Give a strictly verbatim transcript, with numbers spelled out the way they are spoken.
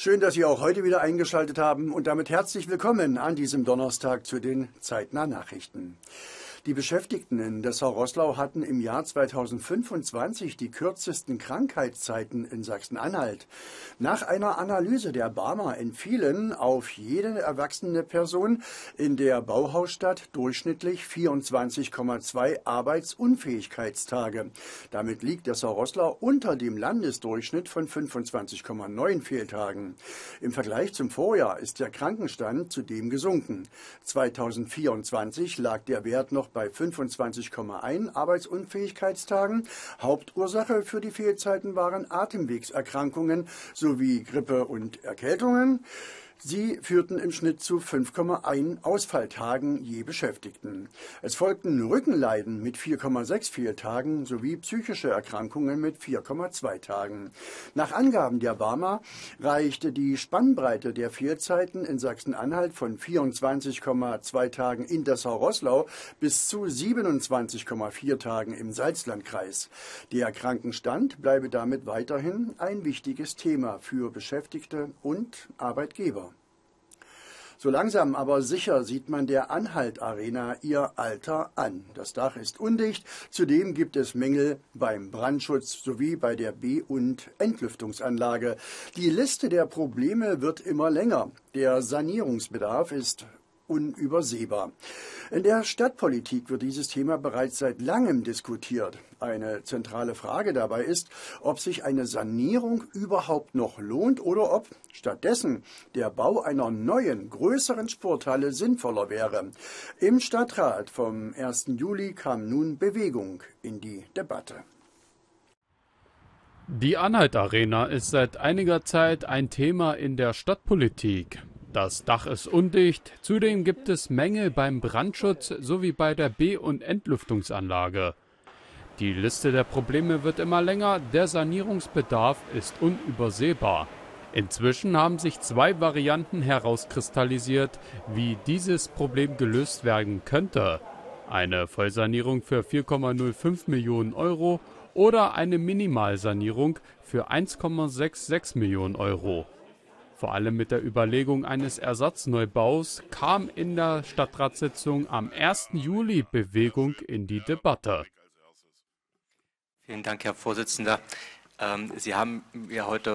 Schön, dass Sie auch heute wieder eingeschaltet haben und damit herzlich willkommen an diesem Donnerstag zu den Zeitnah Nachrichten. Die Beschäftigten in Dessau-Roßlau hatten im Jahr zweitausendfünfundzwanzig die kürzesten Krankheitszeiten in Sachsen-Anhalt. Nach einer Analyse der Barmer entfielen auf jede erwachsene Person in der Bauhausstadt durchschnittlich vierundzwanzig Komma zwei Arbeitsunfähigkeitstage. Damit liegt Dessau-Roßlau unter dem Landesdurchschnitt von fünfundzwanzig Komma neun Fehltagen. Im Vergleich zum Vorjahr ist der Krankenstand zudem gesunken. zweitausendvierundzwanzig lag der Wert noch bei fünfundzwanzig Komma eins Arbeitsunfähigkeitstagen. Hauptursache für die Fehlzeiten waren Atemwegserkrankungen sowie Grippe und Erkältungen. Sie führten im Schnitt zu fünf Komma eins Ausfalltagen je Beschäftigten. Es folgten Rückenleiden mit vier Komma sechs Fehltagen sowie psychische Erkrankungen mit vier Komma zwei Tagen. Nach Angaben der Barmer reichte die Spannbreite der Fehlzeiten in Sachsen-Anhalt von vierundzwanzig Komma zwei Tagen in Dessau-Roßlau bis zu siebenundzwanzig Komma vier Tagen im Salzlandkreis. Der Krankenstand bleibe damit weiterhin ein wichtiges Thema für Beschäftigte und Arbeitgeber. So langsam aber sicher sieht man der Anhalt-Arena ihr Alter an. Das Dach ist undicht, zudem gibt es Mängel beim Brandschutz sowie bei der Be- und Entlüftungsanlage. Die Liste der Probleme wird immer länger. Der Sanierungsbedarf ist unübersehbar. In der Stadtpolitik wird dieses Thema bereits seit langem diskutiert. Eine zentrale Frage dabei ist, ob sich eine Sanierung überhaupt noch lohnt oder ob stattdessen der Bau einer neuen, größeren Sporthalle sinnvoller wäre. Im Stadtrat vom ersten Juli kam nun Bewegung in die Debatte. Die Anhalt-Arena ist seit einiger Zeit ein Thema in der Stadtpolitik. Das Dach ist undicht, zudem gibt es Mängel beim Brandschutz sowie bei der Be- und Entlüftungsanlage. Die Liste der Probleme wird immer länger, der Sanierungsbedarf ist unübersehbar. Inzwischen haben sich zwei Varianten herauskristallisiert, wie dieses Problem gelöst werden könnte. Eine Vollsanierung für vier Komma null fünf Millionen Euro oder eine Minimalsanierung für eins Komma sechsundsiebzig Millionen Euro. Vor allem mit der Überlegung eines Ersatzneubau's kam in der Stadtratssitzung am ersten Juli Bewegung in die Debatte. Vielen Dank, Herr Vorsitzender. Ähm, Sie haben ja heute